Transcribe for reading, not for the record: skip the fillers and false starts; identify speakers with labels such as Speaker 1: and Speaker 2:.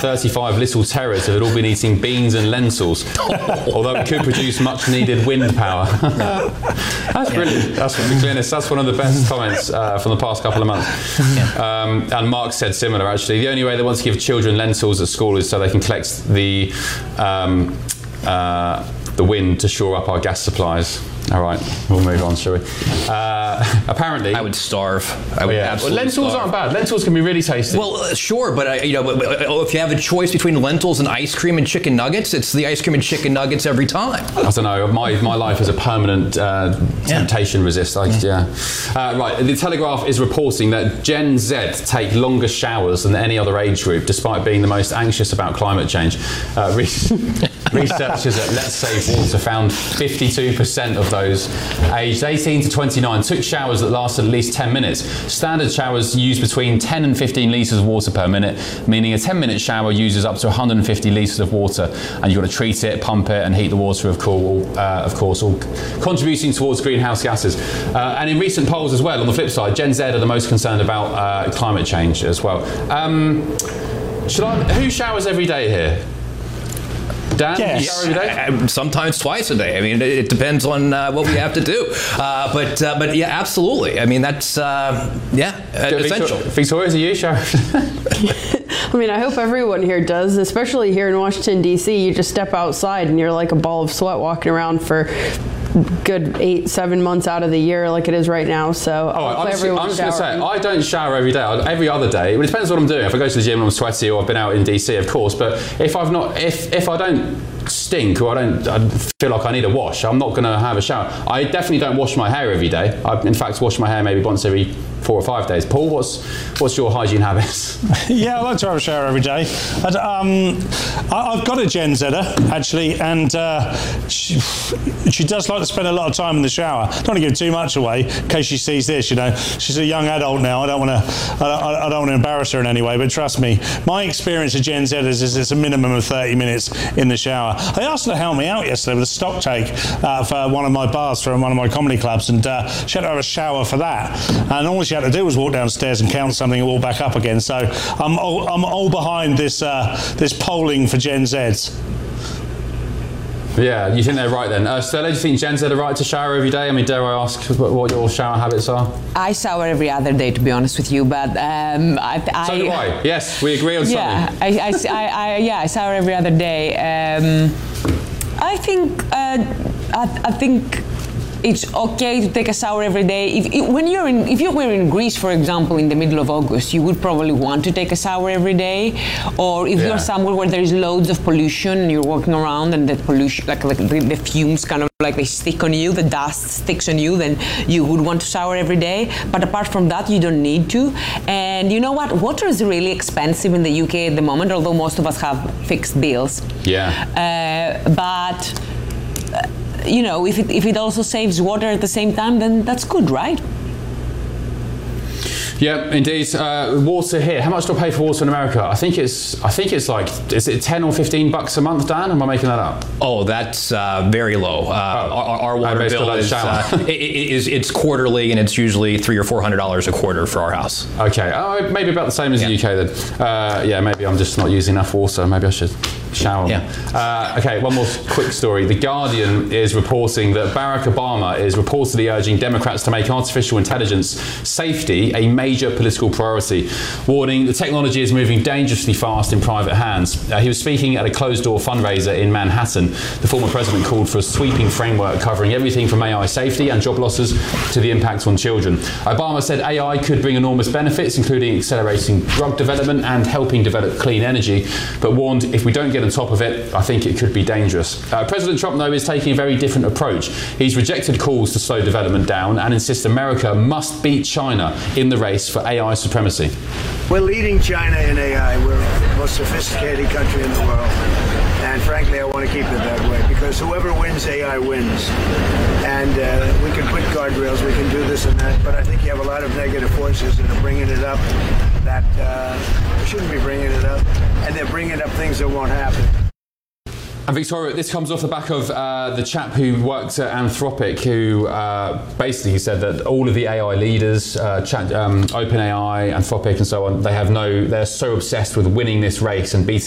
Speaker 1: 35 little terrors have all been eating beans and lentils, although it could produce much needed wind power. That's brilliant. That's Glynis. That's one of the best comments from the past couple of months. And Mark said similar, actually. The only way they want to give children lentils at school is so they can collect the wind to shore up our gas supplies. All right, we'll move on, shall we? Apparently,
Speaker 2: I would starve. I would absolutely
Speaker 1: lentils
Speaker 2: starve.
Speaker 1: aren't bad. Lentils can be really tasty.
Speaker 2: Well, sure, but if you have a choice between lentils and ice cream and chicken nuggets, it's the ice cream and chicken nuggets every time.
Speaker 1: I don't know. My life is a permanent temptation resist. Right. The Telegraph is reporting that Gen Z take longer showers than any other age group, despite being the most anxious about climate change. Researchers at Let's Save Water found 52% of those aged 18 to 29 took showers that lasted at least 10 minutes. Standard showers use between 10 and 15 litres of water per minute, meaning a 10-minute shower uses up to 150 litres of water, and you've got to treat it, pump it, and heat the water, of course, all contributing towards greenhouse gases. And in recent polls as well, on the flip side, Gen Z are the most concerned about climate change as well. Who showers every day here? Dan,
Speaker 3: yes.
Speaker 1: You shower every day?
Speaker 2: Sometimes twice a day. I mean, it depends on what we have to do. But yeah, absolutely. I mean, that's essential.
Speaker 1: Victoria, do you shower?
Speaker 4: I mean, I hope everyone here does, especially here in Washington, D.C. You just step outside and you're like a ball of sweat walking around for good 8-7 months out of the year like it is right now. So
Speaker 1: I'm just going to say, I don't shower every day. Every other day. It depends what I'm doing. If I go to the gym and I'm sweaty, or I've been out in DC, of course. But if I don't stink, or I feel like I need a wash, I'm not going to have a shower. I definitely don't wash my hair every day. I, in fact, wash my hair maybe once every 4 or 5 days. Paul, what's your hygiene habits?
Speaker 3: Yeah, I like to have a shower every day. I've got a Gen Zer, actually, and she does like to spend a lot of time in the shower. Don't want to give too much away in case she sees this. You know, she's a young adult now. I don't want to embarrass her in any way, but trust me, my experience of Gen Z is it's a minimum of 30 minutes in the shower. I asked her to help me out yesterday with a stock take for one of my bars from one of my comedy clubs, and she had to have a shower for that. And all she had to do was walk downstairs and count something and walk back up again. So I'm all behind this polling for Gen Zs.
Speaker 1: Yeah, you think they're right then. Stella, do you think Gen Z are right to shower every day? I mean, dare I ask what your shower habits are?
Speaker 5: I shower every other day, to be honest with you, but
Speaker 1: so do I. Yes, we agree on something.
Speaker 5: I shower every other day. I think it's okay to take a shower every day. If you were in Greece, for example, in the middle of August, you would probably want to take a shower every day. Or if you're somewhere where there is loads of pollution and you're walking around and the pollution, like the fumes kind of like they stick on you, the dust sticks on you, then you would want to shower every day. But apart from that, you don't need to. And you know what? Water is really expensive in the UK at the moment, although most of us have fixed bills.
Speaker 1: Yeah.
Speaker 5: You know, if it also saves water at the same time, then that's good, right?
Speaker 1: Yeah, indeed. Water here. How much do I pay for water in America? I think it's like, is it $10 or $15 a month, Dan? Am I making that up?
Speaker 2: Oh, that's very low. Our water bill is it's quarterly, and it's usually $300 or $400 a quarter for our house.
Speaker 1: Okay. Oh, maybe about the same as the UK then. Maybe I'm just not using enough water. Maybe I should shower.
Speaker 2: Yeah.
Speaker 1: Okay, one more quick story. The Guardian is reporting that Barack Obama is reportedly urging Democrats to make artificial intelligence safety a major political priority, warning the technology is moving dangerously fast in private hands. He was speaking at a closed-door fundraiser in Manhattan. The former president called for a sweeping framework covering everything from AI safety and job losses to the impact on children. Obama said AI could bring enormous benefits, including accelerating drug development and helping develop clean energy, but warned if we don't get on top of it, I think it could be dangerous. President Trump, though, is taking a very different approach. He's rejected calls to slow development down and insists America must beat China in the race for AI supremacy.
Speaker 6: We're leading China in AI. We're the most sophisticated country in the world. And frankly, I want to keep it that way, because whoever wins AI wins. And we can put guardrails, we can do this and that, but I think you have a lot of negative forces that are bringing it up that shouldn't be bringing it up, and they're bringing up things that won't happen.
Speaker 1: And Victoria, this comes off the back of the chap who worked at Anthropic, who basically said that all of the AI leaders, OpenAI, Anthropic and so on, they're so obsessed with winning this race and beating